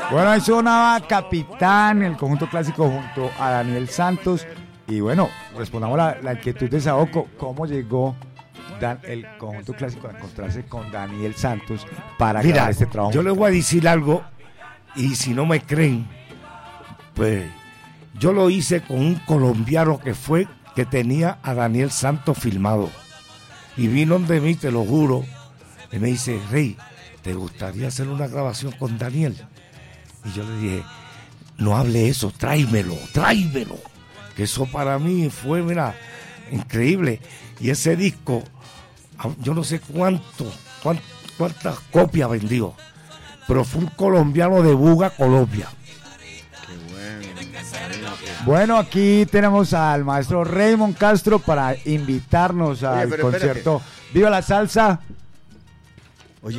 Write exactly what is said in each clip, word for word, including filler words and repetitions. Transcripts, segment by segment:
Bueno, ahí sonaba Capitán, el conjunto clásico junto a Daniel Santos. Y bueno, respondamos la, la inquietud de Saoko. ¿Cómo llegó Dan, el conjunto clásico a encontrarse con Daniel Santos para Mira, grabar este trabajo? Yo les voy a decir algo, y si no me creen, pues yo lo hice con un colombiano que fue, que tenía a Daniel Santos filmado. Y vino donde mí, te lo juro, y me dice, Rey, ¿te gustaría hacer una grabación con Daniel? Y yo le dije, no hable eso, tráemelo, tráemelo. Que eso para mí fue, mira, increíble. Y ese disco, yo no sé cuánto, cuánto cuántas copias vendió, pero fue un colombiano de Buga, Colombia. Qué bueno. Bueno, aquí tenemos al maestro Raymond Castro para invitarnos Oye, al pero concierto espérate. Viva la Salsa. Oye,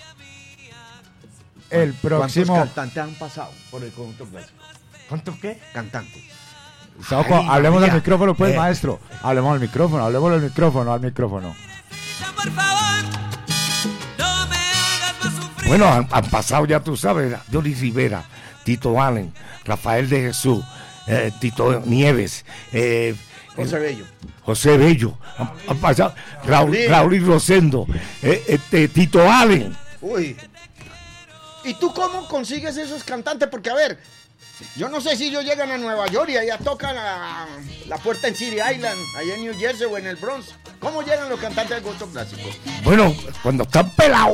El próximo. ¿cuántos cantantes han pasado por el conjunto clásico? ¿Cuántos qué? Cantantes. Saoko, Ay, hablemos María. al micrófono, pues, Eh. maestro. Hablemos al micrófono, hablemos al micrófono, al micrófono. Por favor, no me hagas más sufrir. Bueno, han, han pasado, ya tú sabes, Johnny Rivera, Tito Allen, Rafael de Jesús, eh, Tito Nieves, eh, José Bello. José Bello, han, han pasado, Raúl, Raulín. Raúl y Rosendo, eh, este, Tito Allen. Uy. ¿Y tú cómo consigues esos cantantes? Porque, a ver, yo no sé si ellos llegan a Nueva York y allá tocan a la puerta en City Island, allá en New Jersey o en el Bronx. ¿Cómo llegan los cantantes del gusto clásico? Bueno, cuando están pelados.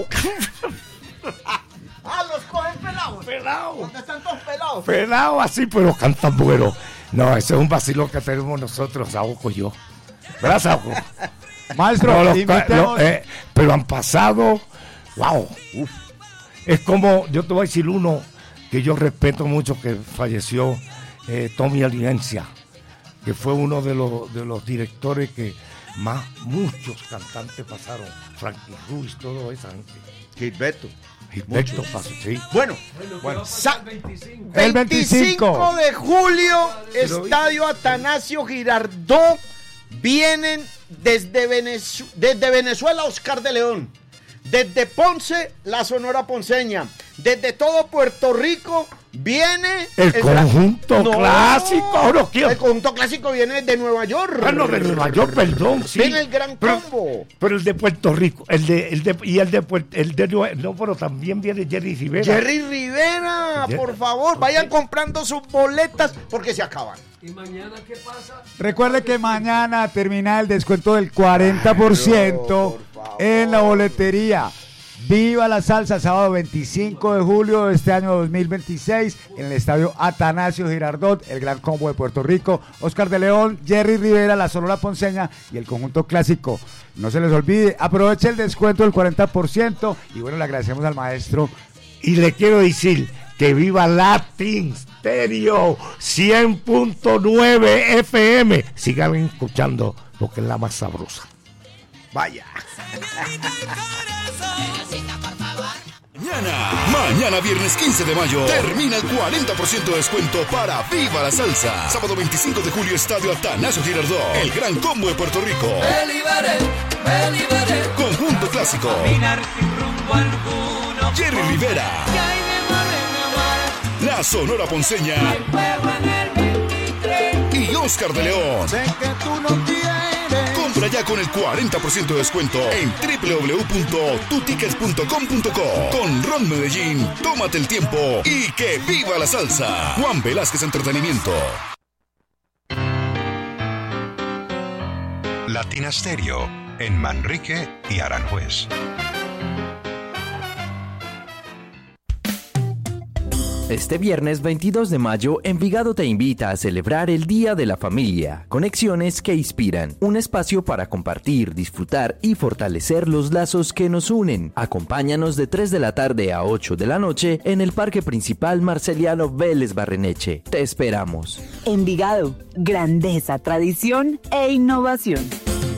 Ah, los cogen pelados. Pelados. ¿Dónde están todos pelados? Pelados así, pero cantan bueno. No, ese es un vacilo que tenemos nosotros, Saoko y yo. ¿Verdad, Saoko? Maestro, No, los- invitemos- los- eh, pero han pasado, wow, uf. Es como, yo te voy a decir uno que yo respeto mucho, que falleció, eh, Tommy Aligencia, que fue uno de los, de los directores que más, muchos cantantes pasaron, Frankie Ruiz, toda esa gente. Gilberto. Gilberto pasó, sí. Bueno, Bueno, sa- El veinticinco de julio, Estadio Atanasio Girardot, vienen desde, Venezu- desde Venezuela Oscar de León, desde Ponce la Sonora Ponceña, desde todo Puerto Rico viene El gran- conjunto clásico, no quiero- el conjunto clásico viene de Nueva York. Ah, no, de Nueva York, perdón, sí. Viene el gran Pero- combo. Pero el de Puerto Rico, el de, el de, y el de Puerto, el de Nueva- no, pero también viene Jerry Rivera. Jerry Rivera, Jerry. por favor, vayan comprando sus boletas porque se acaban. ¿Y mañana qué pasa? Recuerde que mañana termina el descuento del cuarenta por ciento Por favor. en la boletería. Viva la Salsa, sábado veinticinco de julio de este año dos mil veintiséis, en el estadio Atanasio Girardot, el gran combo de Puerto Rico, Oscar de León, Jerry Rivera, la Sonora Ponceña y el conjunto clásico. No se les olvide, aproveche el descuento del cuarenta por ciento y bueno, le agradecemos al maestro. Y le quiero decir que viva Latin Stereo cien punto nueve F M. Sigan escuchando lo que es la más sabrosa. Vaya. Mañana, mañana viernes quince de mayo, termina el cuarenta por ciento de descuento para Viva la Salsa. Sábado veinticinco de julio, Estadio Atanasio Girardot, el gran combo de Puerto Rico. Me liberé, me liberé. Conjunto clásico, Caminar sin rumbo alguno. Jerry Rivera, Que hay de mal en amar. la Sonora Ponceña Hay fuego en el veintitrés. y Oscar de León. Sé que tú no quieres. Compra ya con el cuarenta por ciento de descuento en doble u doble u doble u punto tu tickets punto com punto co. Con Ron Medellín, tómate el tiempo y que viva la salsa. Juan Velázquez Entretenimiento. Latina Stereo en Manrique y Aranjuez. Este viernes veintidós de mayo, Envigado te invita a celebrar el Día de la Familia. Conexiones que inspiran. Un espacio para compartir, disfrutar y fortalecer los lazos que nos unen. Acompáñanos de tres de la tarde a ocho de la noche en el Parque Principal Marceliano Vélez Barreneche. Te esperamos. Envigado, grandeza, tradición e innovación.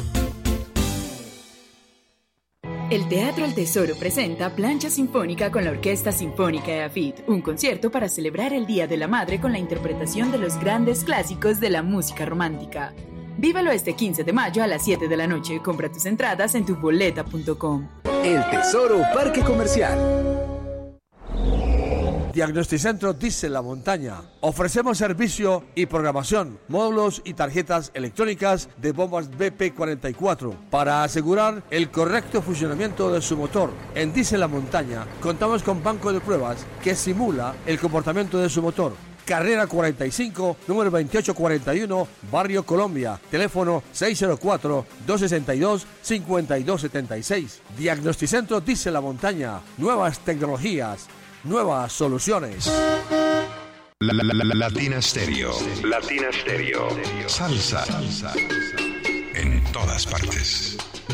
El Teatro El Tesoro presenta Plancha Sinfónica con la Orquesta Sinfónica de AFIT, un concierto para celebrar el Día de la Madre con la interpretación de los grandes clásicos de la música romántica. Vívalo este quince de mayo a las siete de la noche. Compra tus entradas en tu boleta punto com. El Tesoro Parque Comercial. Diagnosticentro Dice La Montaña. Ofrecemos servicio y programación, módulos y tarjetas electrónicas de bombas B P cuarenta y cuatro para asegurar el correcto funcionamiento de su motor. En Dice La Montaña contamos con banco de pruebas que simula el comportamiento de su motor. Carrera cuarenta y cinco, número veintiocho cuarenta y uno, Barrio Colombia. Teléfono seis cero cuatro, dos seis dos, cinco dos siete seis. Diagnosticentro Dice La Montaña. Nuevas tecnologías, nuevas soluciones. La, la, la, la, Latina Stereo. Latina Stereo. Salsa. Salsa. En todas partes.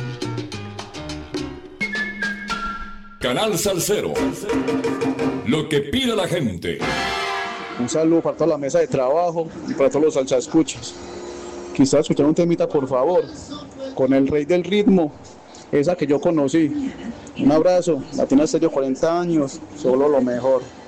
Canal Salsero. Lo que pide la gente. Un saludo para toda la mesa de trabajo y para todos los salsa escuchas. Quizás escuchar un temita, por favor, con el rey del ritmo, esa que yo conocí. Un abrazo, Latina Stereo cuarenta años, solo lo mejor.